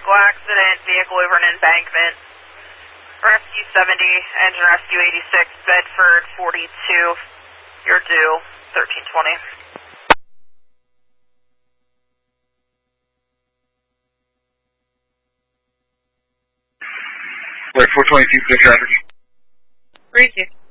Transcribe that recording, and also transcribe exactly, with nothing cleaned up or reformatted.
vehicle accident, vehicle over an embankment. Rescue seventy, engine rescue eighty-six, Bedford forty-two. You're due thirteen twenty. Wait, four twenty-two, good traffic. Thank you.